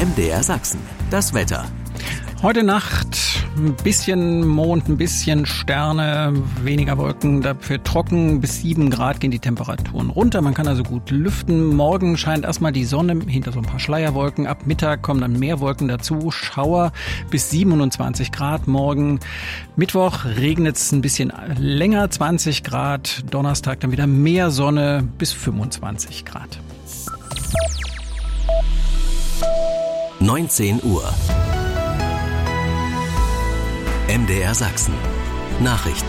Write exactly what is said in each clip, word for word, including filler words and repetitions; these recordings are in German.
M D R Sachsen, das Wetter. Heute Nacht ein bisschen Mond, ein bisschen Sterne, weniger Wolken, dafür trocken. Bis sieben Grad gehen die Temperaturen runter. Man kann also gut lüften. Morgen scheint erstmal die Sonne hinter so ein paar Schleierwolken. Ab Mittag kommen dann mehr Wolken dazu. Schauer bis siebenundzwanzig Grad morgen. Mittwoch regnet es ein bisschen länger, zwanzig Grad. Donnerstag dann wieder mehr Sonne bis fünfundzwanzig Grad. neunzehn Uhr. M D R Sachsen. Nachrichten.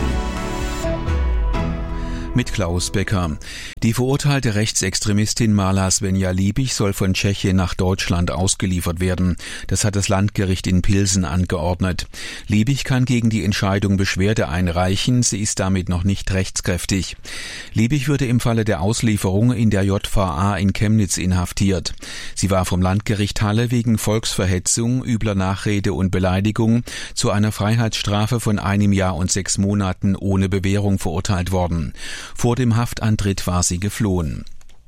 Mit Klaus Becker. Die verurteilte Rechtsextremistin Mala Svenja Liebig soll von Tschechien nach Deutschland ausgeliefert werden. Das hat das Landgericht in Pilsen angeordnet. Liebig kann gegen die Entscheidung Beschwerde einreichen. Sie ist damit noch nicht rechtskräftig. Liebig würde im Falle der Auslieferung in der J V A in Chemnitz inhaftiert. Sie war vom Landgericht Halle wegen Volksverhetzung, übler Nachrede und Beleidigung zu einer Freiheitsstrafe von einem Jahr und sechs Monaten ohne Bewährung verurteilt worden. Vor dem Haftantritt war sie geflohen.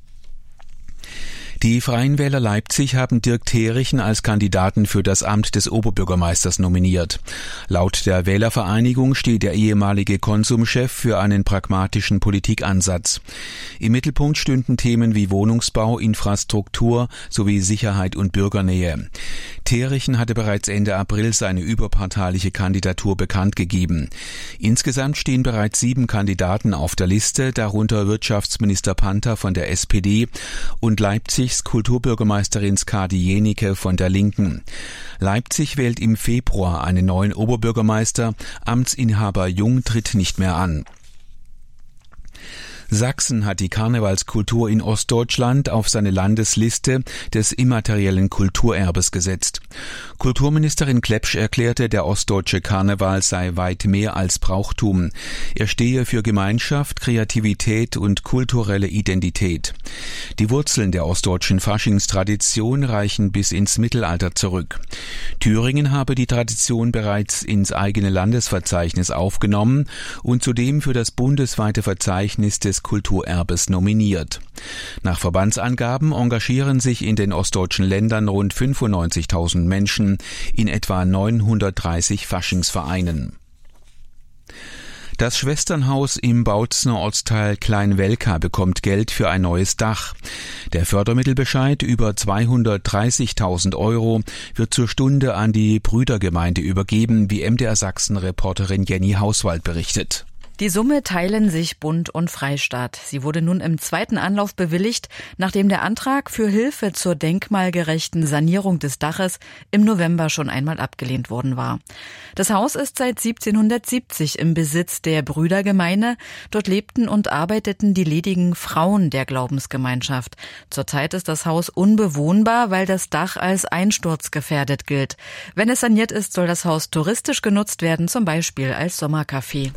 Die Freien Wähler Leipzig haben Dirk Therichen als Kandidaten für das Amt des Oberbürgermeisters nominiert. Laut der Wählervereinigung steht der ehemalige Konsumchef für einen pragmatischen Politikansatz. Im Mittelpunkt stünden Themen wie Wohnungsbau, Infrastruktur sowie Sicherheit und Bürgernähe. Therichen hatte bereits Ende April seine überparteiliche Kandidatur bekannt gegeben. Insgesamt stehen bereits sieben Kandidaten auf der Liste, darunter Wirtschaftsminister Panther von der S P D und Leipzig Kulturbürgermeisterin Skadi Jenicke von der Linken. Leipzig wählt im Februar einen neuen Oberbürgermeister. Amtsinhaber Jung tritt nicht mehr an. Sachsen hat die Karnevalskultur in Ostdeutschland auf seine Landesliste des immateriellen Kulturerbes gesetzt. Kulturministerin Klepsch erklärte, der ostdeutsche Karneval sei weit mehr als Brauchtum. Er stehe für Gemeinschaft, Kreativität und kulturelle Identität. Die Wurzeln der ostdeutschen Faschingstradition reichen bis ins Mittelalter zurück. Thüringen habe die Tradition bereits ins eigene Landesverzeichnis aufgenommen und zudem für das bundesweite Verzeichnis des Kulturerbes nominiert. Nach Verbandsangaben engagieren sich in den ostdeutschen Ländern rund fünfundneunzigtausend Menschen in etwa neunhundertdreißig Faschingsvereinen. Das Schwesternhaus im Bautzner Ortsteil Klein-Welka bekommt Geld für ein neues Dach. Der Fördermittelbescheid über zweihundertdreißigtausend Euro wird zur Stunde an die Brüdergemeinde übergeben, wie M D R Sachsen-Reporterin Jenny Hauswald berichtet. Die Summe teilen sich Bund und Freistaat. Sie wurde nun im zweiten Anlauf bewilligt, nachdem der Antrag für Hilfe zur denkmalgerechten Sanierung des Daches im November schon einmal abgelehnt worden war. Das Haus ist seit siebzehnhundertsiebzig im Besitz der Brüdergemeinde. Dort lebten und arbeiteten die ledigen Frauen der Glaubensgemeinschaft. Zurzeit ist das Haus unbewohnbar, weil das Dach als einsturzgefährdet gilt. Wenn es saniert ist, soll das Haus touristisch genutzt werden, zum Beispiel als Sommercafé.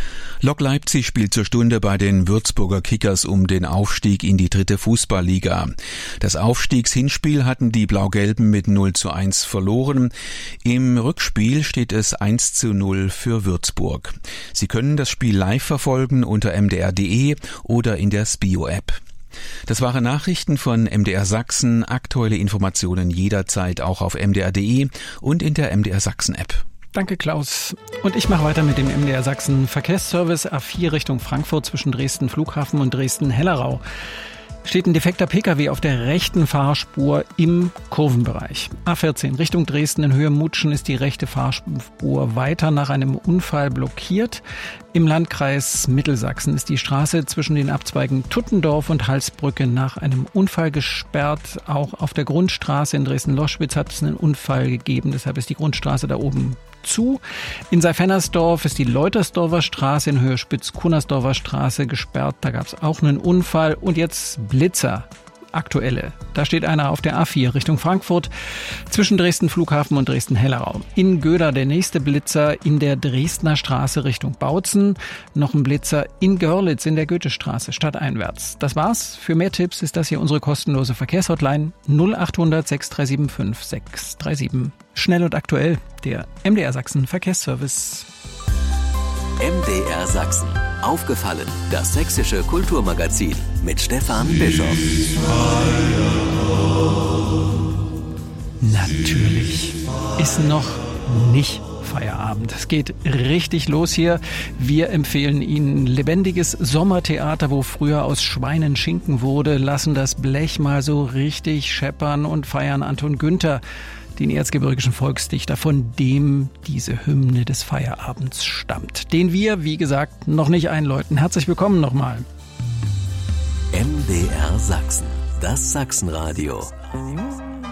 Lok Leipzig spielt zur Stunde bei den Würzburger Kickers um den Aufstieg in die dritte Fußballliga. Das Aufstiegshinspiel hatten die Blau-Gelben mit null zu eins verloren. Im Rückspiel steht es eins zu null für Würzburg. Sie können das Spiel live verfolgen unter m d r punkt d e oder in der Spio-App. Das waren Nachrichten von M D R Sachsen. Aktuelle Informationen jederzeit auch auf m d r punkt d e und in der M D R Sachsen-App. Danke, Klaus. Und ich mache weiter mit dem M D R Sachsen Verkehrsservice A vier Richtung Frankfurt zwischen Dresden Flughafen und Dresden Hellerau. Steht ein defekter Pkw auf der rechten Fahrspur im Kurvenbereich. A vierzehn Richtung Dresden in Höhe Mutschen ist die rechte Fahrspur weiter nach einem Unfall blockiert. Im Landkreis Mittelsachsen ist die Straße zwischen den Abzweigen Tuttendorf und Halsbrücke nach einem Unfall gesperrt. Auch auf der Grundstraße in Dresden-Loschwitz hat es einen Unfall gegeben, deshalb ist die Grundstraße da oben zu. In Seifernersdorf ist die Leutersdorfer Straße in Höhe Spitz-Kunnersdorfer Straße gesperrt. Da gab es auch einen Unfall. Und jetzt Blitzer. Aktuelle. Da steht einer auf der A vier Richtung Frankfurt zwischen Dresden Flughafen und Dresden Hellerau. In Göder der nächste Blitzer in der Dresdner Straße Richtung Bautzen. Noch ein Blitzer in Görlitz in der Goethestraße stadteinwärts. Das war's. Für mehr Tipps ist das hier unsere kostenlose Verkehrshotline null acht hundert sechs drei sieben fünf sechs drei sieben. Schnell und aktuell, der M D R Sachsen Verkehrsservice. M D R Sachsen. Aufgefallen, das sächsische Kulturmagazin mit Stefan Bischoff. Na ist noch nicht Feierabend. Es geht richtig los hier. Wir empfehlen Ihnen lebendiges Sommertheater, wo früher aus Schweinen Schinken wurde, lassen das Blech mal so richtig scheppern und feiern Anton Günther, den erzgebirgischen Volksdichter, von dem diese Hymne des Feierabends stammt, den wir, wie gesagt, noch nicht einläuten. Herzlich willkommen nochmal. M D R Sachsen, das Sachsenradio.